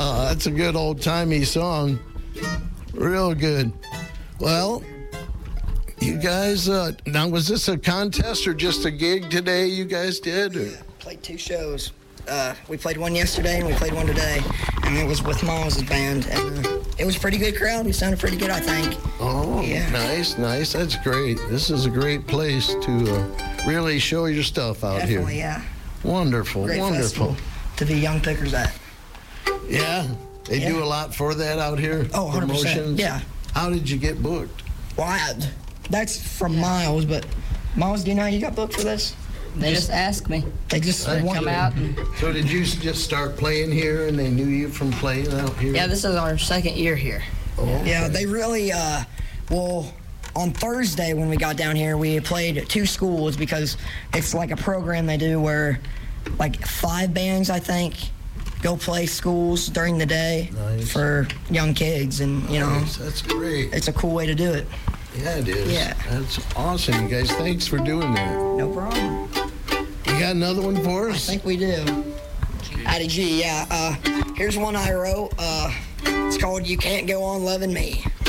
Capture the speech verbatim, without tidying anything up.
Oh, that's a good old-timey song. Real good. Well, you guys, uh, now was this a contest or just a gig today you guys did? Or? Yeah, played two shows. Uh, we played one yesterday and we played one today, and it was with Miles' band, and uh, it was a pretty good crowd. We sounded pretty good, I think. Oh, yeah. Nice, nice. That's great. This is a great place to uh, really show your stuff out Definitely, here. yeah. Wonderful, Great wonderful. festival to be young pickers at. Yeah, they Yeah. do a lot for that out here. Oh, one hundred percent. Promotions. Yeah. How did you get booked? Well, I, that's from Miles, but Miles, do you know how you got booked for this? They just asked me. They just Right. want Come out and, So did you s- just start playing here and they knew you from playing out here? yeah, this is our second year here. Oh, Yeah, okay. they really, uh, well, on Thursday when we got down here, we played two schools because it's like a program they do where like five bands, I think, go play schools during the day Nice. for young kids, and, you know, Nice. That's great. it's a cool way to do it. Yeah, it is. Yeah. That's awesome, you guys. Thanks for doing that. No problem. You got another one for I us? think we do. Addie G, yeah. Uh, here's one I wrote. Uh, it's called You Can't Go On Loving Me.